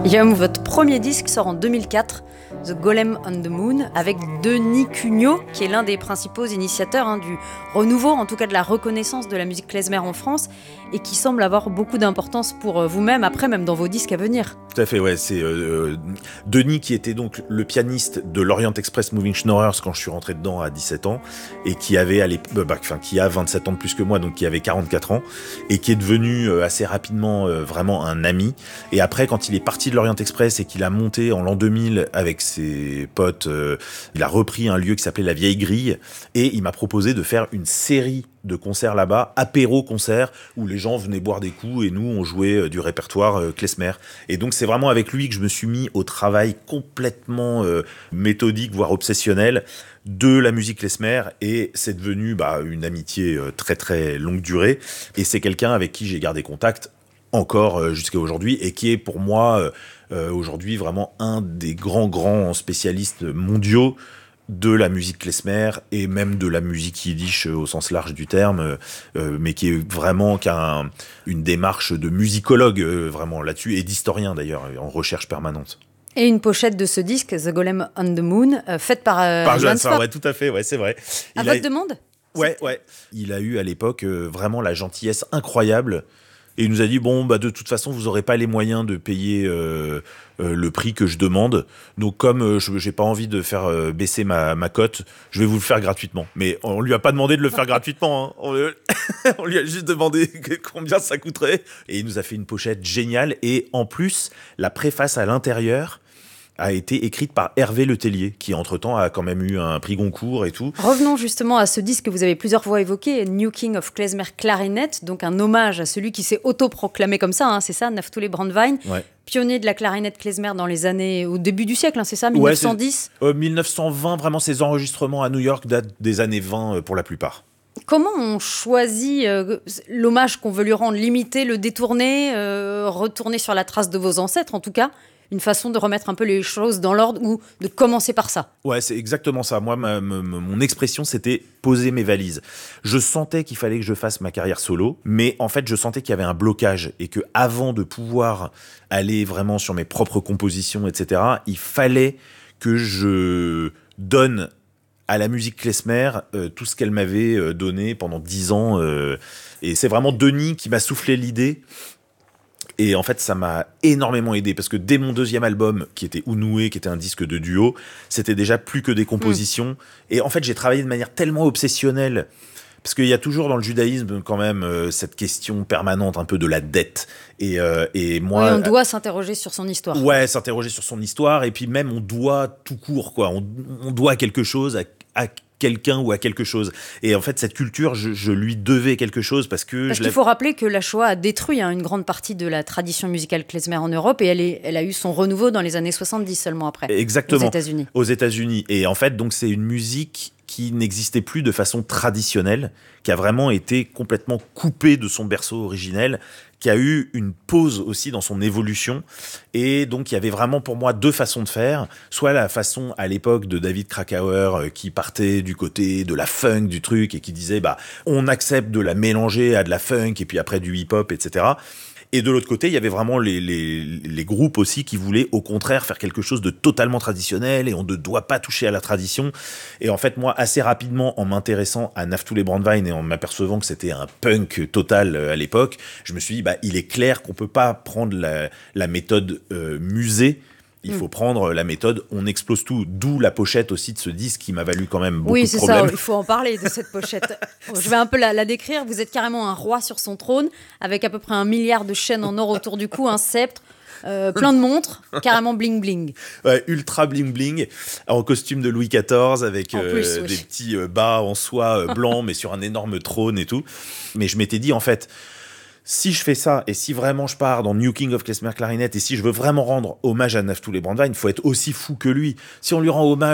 Guillaume, votre premier disque sort en 2004, The Golem on the Moon, avec Denis Cugnot, qui est l'un des principaux initiateurs du renouveau, en tout cas de la reconnaissance de la musique klezmer en France, et qui semble avoir beaucoup d'importance pour vous-même, après même dans vos disques à venir. Tout à fait, ouais. C'est Denis qui était donc le pianiste de l'Orient Express Moving Schnorrers quand je suis rentré dedans à 17 ans, et qui avait qui a 27 ans de plus que moi, donc qui avait 44 ans, et qui est devenu assez rapidement vraiment un ami. Et après, quand il est parti de l'Orient Express et qu'il a monté en l'an 2000 avec ses potes, il a repris un lieu qui s'appelait La Vieille Grille, et il m'a proposé de faire une série de concerts là-bas, apéro-concerts, où les gens venaient boire des coups et nous, on jouait du répertoire klezmer. Et donc, c'est vraiment avec lui que je me suis mis au travail complètement méthodique, voire obsessionnel, de la musique klezmer, et c'est devenu une amitié très très longue durée. Et c'est quelqu'un avec qui j'ai gardé contact encore jusqu'à aujourd'hui, et qui est pour moi aujourd'hui vraiment un des grands spécialistes mondiaux de la musique klezmer et même de la musique yiddish au sens large du terme, mais qui a une démarche de musicologue vraiment là-dessus, et d'historien d'ailleurs, en recherche permanente. Et une pochette de ce disque, The Golem on the Moon, faite par Johann Sfar, ouais, tout à fait, ouais, c'est vrai. À votre demande ? Ouais. Il a eu à l'époque vraiment la gentillesse incroyable. Et il nous a dit, de toute façon, vous n'aurez pas les moyens de payer le prix que je demande. Donc, comme je n'ai pas envie de faire baisser ma cote, je vais vous le faire gratuitement. Mais on ne lui a pas demandé de le faire gratuitement. Hein. On lui a juste demandé combien ça coûterait. Et il nous a fait une pochette géniale. Et en plus, la préface à l'intérieur a été écrite par Hervé Letellier, qui entre-temps a quand même eu un prix Goncourt et tout. Revenons justement à ce disque que vous avez plusieurs fois évoqué, New King of Klezmer Clarinet, donc un hommage à celui qui s'est autoproclamé comme ça, c'est ça, Naftuli Brandwein, ouais. Pionnier de la clarinette klezmer dans les années, au début du siècle, c'est ça, 1910 1920, vraiment, ces enregistrements à New York datent des années 20 pour la plupart. Comment on choisit l'hommage qu'on veut lui rendre, limiter, le détourner, retourner sur la trace de vos ancêtres en tout cas ? Une façon de remettre un peu les choses dans l'ordre ou de commencer par ça. Ouais, c'est exactement ça. Moi, mon expression, c'était poser mes valises. Je sentais qu'il fallait que je fasse ma carrière solo, mais en fait, je sentais qu'il y avait un blocage et que avant de pouvoir aller vraiment sur mes propres compositions, etc., il fallait que je donne à la musique klezmer tout ce qu'elle m'avait donné pendant 10 ans. Et c'est vraiment Denis qui m'a soufflé l'idée. Et en fait, ça m'a énormément aidé, parce que dès mon deuxième album, qui était Unoué, qui était un disque de duo, c'était déjà plus que des compositions. Et en fait, j'ai travaillé de manière tellement obsessionnelle, parce qu'il y a toujours dans le judaïsme quand même cette question permanente un peu de la dette. Et moi, oui, on doit s'interroger sur son histoire. Ouais, s'interroger sur son histoire, et puis même on doit tout court, quoi. On doit quelque chose à quelqu'un ou à quelque chose. Et en fait, cette culture, je lui devais quelque chose parce qu'il faut rappeler que la Shoah a détruit une grande partie de la tradition musicale klezmer en Europe, et elle a eu son renouveau dans les années 70 seulement après. Exactement. Aux États-Unis. Et en fait, donc, c'est une musique qui n'existait plus de façon traditionnelle, qui a vraiment été complètement coupée de son berceau originel, qui a eu une pause aussi dans son évolution. Et donc, il y avait vraiment pour moi deux façons de faire. Soit la façon à l'époque de David Krakauer qui partait du côté de la funk du truc et qui disait on accepte de la mélanger à de la funk et puis après du hip-hop, etc. Et de l'autre côté, il y avait vraiment les groupes aussi qui voulaient au contraire faire quelque chose de totalement traditionnel, et on ne doit pas toucher à la tradition. Et en fait, moi, assez rapidement, en m'intéressant à Naftuli Brandwein et en m'apercevant que c'était un punk total à l'époque, je me suis dit, il est clair qu'on peut pas prendre la méthode musée. Il faut prendre la méthode, on explose tout. D'où la pochette aussi de ce disque qui m'a valu quand même beaucoup de problèmes. Oui, c'est ça, il faut en parler de cette pochette. Je vais un peu la décrire. Vous êtes carrément un roi sur son trône, avec à peu près 1 milliard de chaînes en or autour du cou, un sceptre, plein de montres, carrément bling-bling. Ouais, ultra bling-bling, en costume de Louis XIV, avec des petits bas en soie blanc, mais sur un énorme trône et tout. Mais je m'étais dit, en fait, si je fais ça, et si vraiment je pars dans New King of Klezmer Clarinet, et si je veux vraiment rendre hommage à Naftuli Brandwein, il faut être aussi fou que lui. Si on lui rend hommage